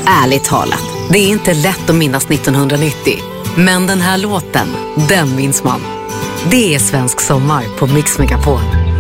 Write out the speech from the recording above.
Ärligt talat, det är inte lätt att minnas 1990. Men den här låten, den minns man. Det är svensk sommar på Mix Megapol.